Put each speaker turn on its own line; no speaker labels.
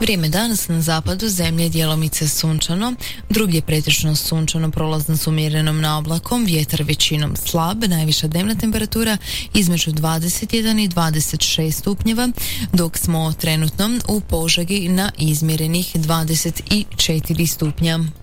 Vrijeme danas na zapadu zemlje djelomice sunčano, drugdje pretežno sunčano, prolazno s umjerenom na oblakom, vjetar većinom slab, najviša dnevna temperatura između 21 i 26 stupnjeva, dok smo trenutno u Požegi na izmjerenih 24 stupnja.